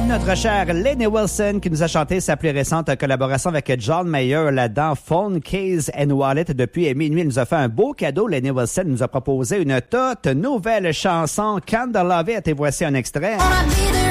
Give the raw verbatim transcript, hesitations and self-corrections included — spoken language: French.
Notre chère Lainey Wilson qui nous a chanté sa plus récente collaboration avec John Mayer là-dedans, Phone, Case and Wallet. Depuis minuit, elle nous a fait un beau cadeau. Lainey Wilson nous a proposé une toute nouvelle chanson, Candle Love It, et voici un extrait.